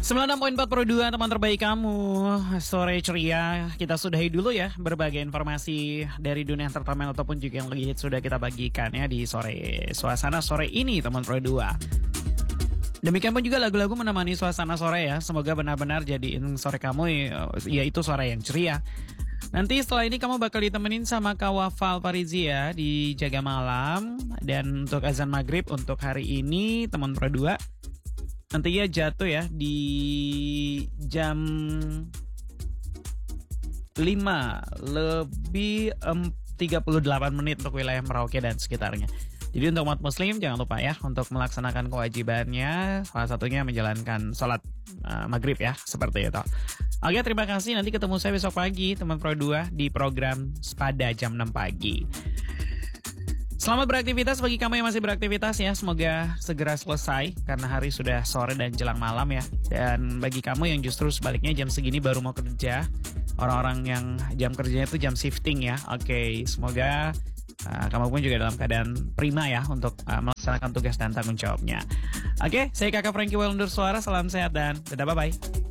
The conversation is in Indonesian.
96,4 Pro 2 teman terbaik kamu. Sore ceria. Kita sudahi dulu ya berbagai informasi dari dunia entertainment ataupun juga yang lagi hit sudah kita bagikan ya di sore suasana sore ini teman Pro 2. Demikian pun juga lagu-lagu menemani suasana sore ya. Semoga benar-benar jadiin sore kamu yaitu sore yang ceria. Nanti setelah ini kamu bakal ditemenin sama Kak Wafal Farizi ya di Jaga Malam. Dan untuk azan maghrib untuk hari ini teman Pro 2 nantinya jatuh ya di jam 5 lebih 38 menit untuk wilayah Merauke dan sekitarnya. Jadi untuk umat muslim jangan lupa ya untuk melaksanakan kewajibannya. Salah satunya menjalankan sholat maghrib ya, seperti itu. Oke, terima kasih. Nanti ketemu saya besok pagi teman Pro 2 di program Sepada jam 6 pagi. Selamat beraktivitas bagi kamu yang masih beraktivitas ya. Semoga segera selesai karena hari sudah sore dan jelang malam ya. Dan bagi kamu yang justru sebaliknya jam segini baru mau kerja, orang-orang yang jam kerjanya itu jam shifting ya. Oke, semoga kamu pun juga dalam keadaan prima ya untuk melaksanakan tugas dan tanggung jawabnya. Oke, saya Kakak Franky Well undur suara. Salam sehat dan dadah, bye-bye.